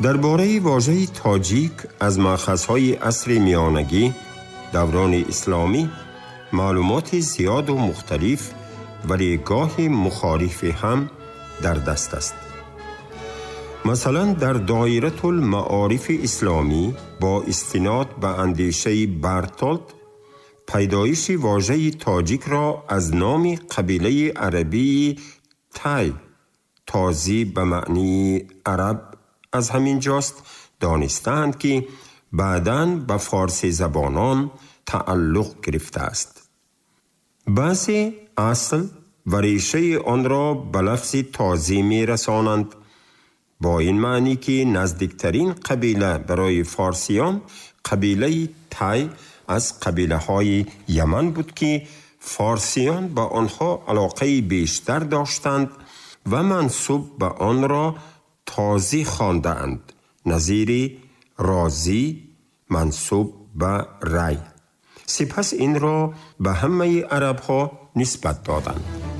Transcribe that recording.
درباره واژه تاجیک از مأخذهای عصر میانگی دوران اسلامی معلومات زیاد و مختلف ولی گاهی مخالف هم در دست است. مثلا در دایره المعارف اسلامی با استناد به اندیشه برتولت پیدایش واژه تاجیک را از نام قبیله عربی تای، تازی به معنی عرب از همین جاست، دانستند که بعداً به فارسی زبانان تعلق گرفته است. بعضی اصل و ریشه آن را به لفظ تازی می رسانند، با این معنی که نزدیکترین قبیله برای فارسیان قبیله تای از قبیله های یمن بود که فارسیان به آنها علاقه بیشتر داشتند و منسوب به آن را تازی خواندند، نظیر رازی منسوب به ری. سپس این را به همه عرب ها نسبت دادند.